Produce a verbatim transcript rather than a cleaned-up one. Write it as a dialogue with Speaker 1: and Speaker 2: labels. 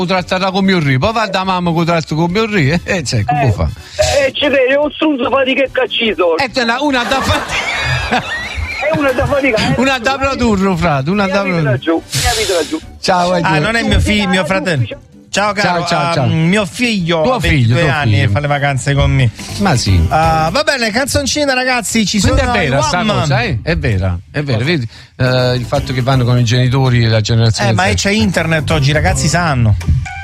Speaker 1: trattata come un ri, poi va da mamma che tratta come un ri, e cioè, come
Speaker 2: eh,
Speaker 1: fa?
Speaker 2: Eh, c'è vero, è un strunzo fatica e cacciso.
Speaker 1: E te una, una da fatica.
Speaker 2: È una da fatica.
Speaker 1: Una da produrre, frate, una da produrre.
Speaker 2: Giù, giù.
Speaker 1: Ciao,
Speaker 3: ah, non è mio figlio, mio fratello. Ciao caro,
Speaker 1: ciao, ciao, ciao.
Speaker 3: Uh, mio figlio
Speaker 1: tuo
Speaker 3: ha
Speaker 1: figlio,
Speaker 3: ventidue
Speaker 1: tuo
Speaker 3: anni
Speaker 1: figlio.
Speaker 3: e fa le vacanze con me.
Speaker 1: Ma sì. Uh,
Speaker 3: va bene, canzoncina ragazzi, ci
Speaker 1: Quindi
Speaker 3: sono
Speaker 1: è vera sta
Speaker 3: One
Speaker 1: cosa, eh? È vera, è vera, vedi? Uh, il fatto che vanno con i genitori e la generazione
Speaker 3: Eh, ma c'è internet oggi, i ragazzi sanno.